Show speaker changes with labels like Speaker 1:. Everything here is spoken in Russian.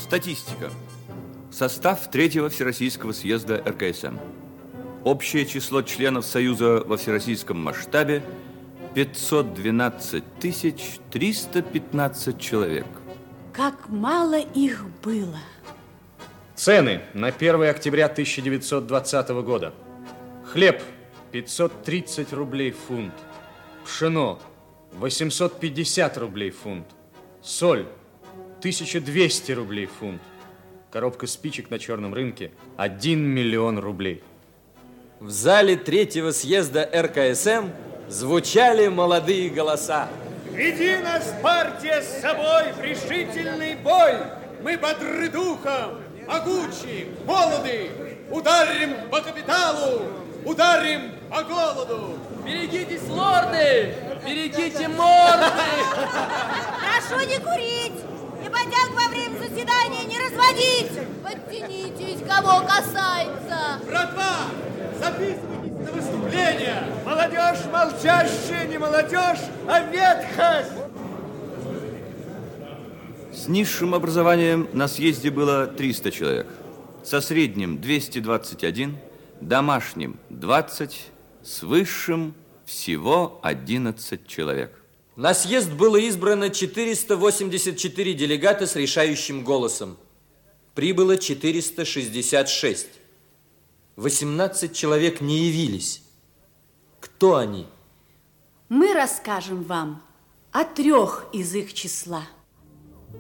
Speaker 1: Статистика. Состав Третьего Всероссийского съезда РКСМ. Общее число членов Союза во всероссийском масштабе 512 315 человек.
Speaker 2: Как мало их было.
Speaker 3: Цены на 1 октября 1920 года. Хлеб 530 рублей фунт. Пшено 850 рублей фунт. Соль 1200 рублей фунт. Коробка спичек на черном рынке 1 миллион рублей.
Speaker 4: В зале Третьего съезда РКСМ звучали молодые голоса.
Speaker 5: Веди нас, партия, с собой в решительный бой. Мы бодры духом, могучи, молоды. Ударим по капиталу, ударим по голоду.
Speaker 6: Берегитесь, лорды, берегите морды.
Speaker 7: Прошу не курить и бодяг во время заседания не разводить. Подтянитесь, кого касается.
Speaker 5: Братва, записывайтесь на выступление. Молодежь молчащая, не молодежь, а ветхость.
Speaker 1: С низшим образованием на съезде было 300 человек, со средним 221, домашним 20, с высшим всего 11 человек.
Speaker 4: На съезд было избрано 484 делегата с решающим голосом. Прибыло 466. 18 человек не явились. Кто они?
Speaker 2: Мы расскажем вам о 3 из их числа.